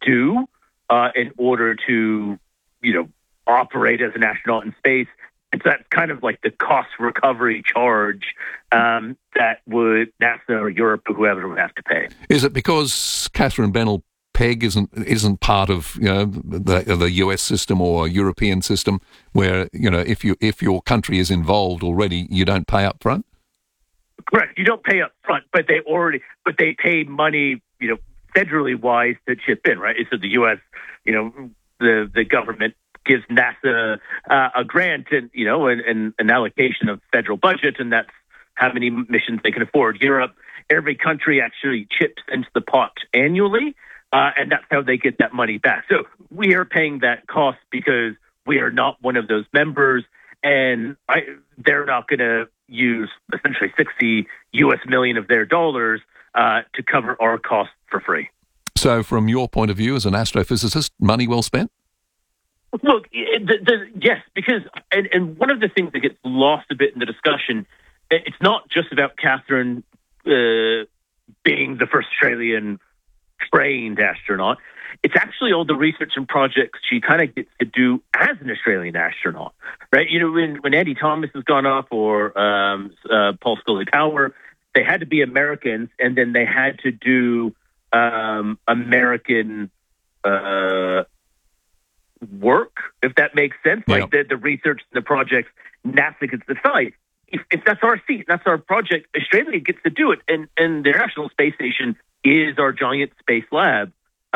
do in order to, operate as an astronaut in space. And so that's kind of like the cost recovery charge that would NASA or Europe or whoever would have to pay. Is it because Catherine Bennell Pegg isn't part of the US system or European system, where if your country is involved already, you don't pay up front? Correct. You don't pay up front, but they pay money, federally wise to chip in, right? So the US, the government gives NASA a grant and an allocation of federal budget, and that's how many missions they can afford. Europe, every country actually chips into the pot annually, and that's how they get that money back. So we are paying that cost because we are not one of those members, and they're not going to use essentially $60 million of their dollars to cover our costs for free. So from your point of view as an astrophysicist, money well spent? Look, yes, because and one of the things that gets lost a bit in the discussion, it's not just about Catherine being the first Australian trained astronaut. It's actually all the research and projects she kind of gets to do as an Australian astronaut, right? When Andy Thomas has gone up or Paul Scully-Power, they had to be Americans, and then they had to do American work, if that makes sense. Yeah. Like the research, the projects, NASA gets to decide. If that's our seat, that's our project, Australia gets to do it. And the International Space Station is our giant space lab.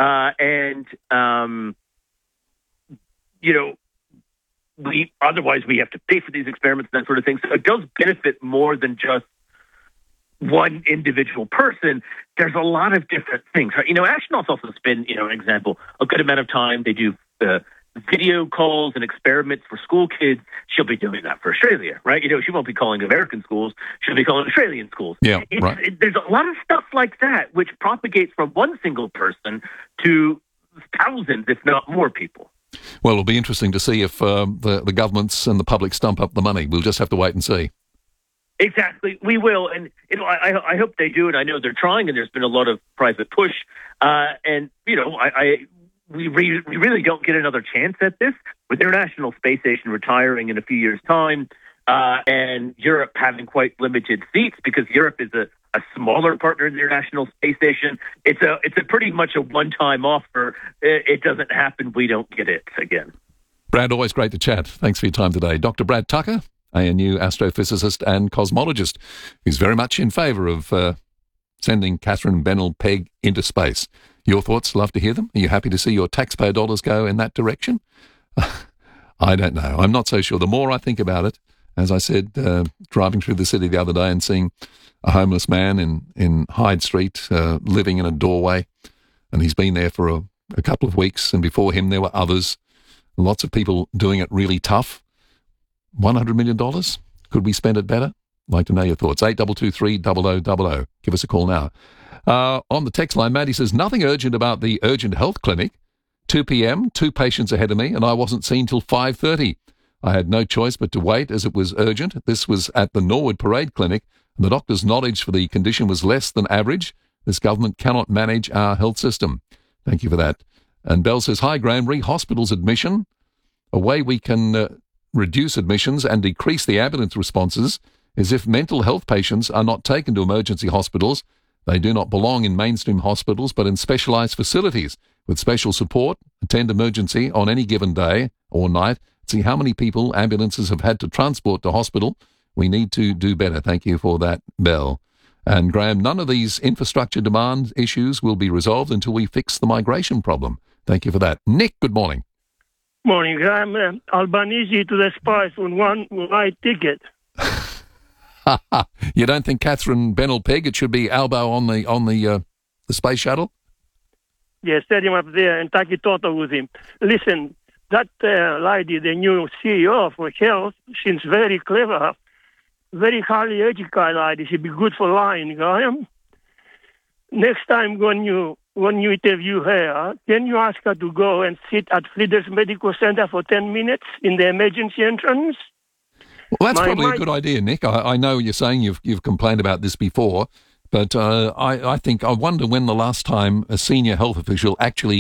Otherwise we have to pay for these experiments and that sort of thing. So it does benefit more than just one individual person. There's a lot of different things, right? Astronauts also spend, an example, a good amount of time. They do video calls and experiments for school kids. She'll be doing that for Australia, right? She won't be calling American schools. She'll be calling Australian schools. Yeah, right. There's a lot of stuff like that which propagates from one single person to thousands, if not more people. Well, it'll be interesting to see if the governments and the public stump up the money. We'll just have to wait and see. Exactly, we will, and I hope they do, and I know they're trying, and there's been a lot of private push, we really don't get another chance at this with the International Space Station retiring in a few years' time, and Europe having quite limited seats because Europe is a smaller partner in the International Space Station. It's a pretty much a one-time offer. It doesn't happen, we don't get it again. Brad, always great to chat. Thanks for your time today. Dr. Brad Tucker, ANU astrophysicist and cosmologist, who's very much in favour of sending Catherine Bennell Pegg into space. Your thoughts? Love to hear them. Are you happy to see your taxpayer dollars go in that direction? I don't know. I'm not so sure. The more I think about it, as I said, driving through the city the other day and seeing a homeless man in Hyde Street living in a doorway, and he's been there for a couple of weeks, and before him there were others, lots of people doing it really tough. $100 million? Could we spend it better? I'd like to know your thoughts. 8223 Give us a call now. On the text line, Maddie says, nothing urgent about the urgent health clinic. 2 p.m, 2 patients ahead of me, and I wasn't seen till 5:30. I had no choice but to wait as it was urgent. This was at the Norwood Parade Clinic, and the doctor's knowledge for the condition was less than average. This government cannot manage our health system. Thank you for that. And Bell says, hi, Graham, re-hospitals admission. A way we can reduce admissions and decrease the ambulance responses is if mental health patients are not taken to emergency hospitals. They do not belong in mainstream hospitals, but in specialised facilities with special support. Attend emergency on any given day or night. See how many people ambulances have had to transport to hospital. We need to do better. Thank you for that, Bell. And Graham, none of these infrastructure demand issues will be resolved until we fix the migration problem. Thank you for that. Nick, good morning. Morning, Graham. Albanese to the spice on one right ticket. You don't think Catherine Bennell Pegg, it should be Albo on the space shuttle? Yeah, set him up there and take it total with him. Listen, that lady, the new CEO for health, seems very clever, very highly educated lady. She'd be good for lying, Graham. Next time when you interview her, can you ask her to go and sit at Flinders Medical Center for 10 minutes in the emergency entrance? Well, that's probably a good idea, Nick. I know you're saying you've complained about this before, but I wonder when the last time a senior health official actually